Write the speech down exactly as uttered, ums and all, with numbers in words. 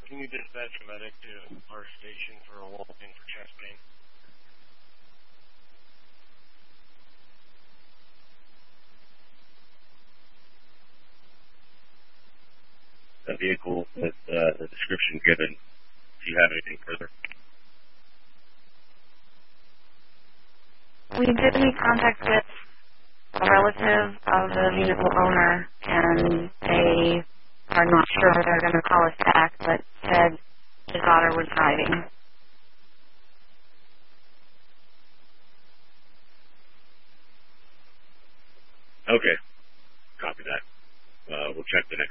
Can you dispatch a medic to our station for a walk-in for chest pain? The vehicle with uh, the description given. Do you have anything further? We did make contact with a relative of the vehicle owner, and they are not sure if they're going to call us back, but said his daughter was driving. Okay. Copy that. Uh, we'll check the next